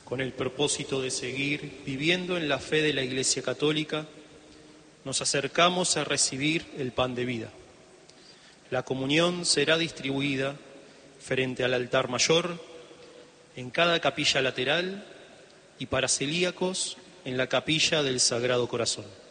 Con el propósito de seguir viviendo en la fe de la Iglesia Católica, nos acercamos a recibir el pan de vida. La comunión será distribuida frente al altar mayor, en cada capilla lateral y para celíacos en la capilla del Sagrado Corazón.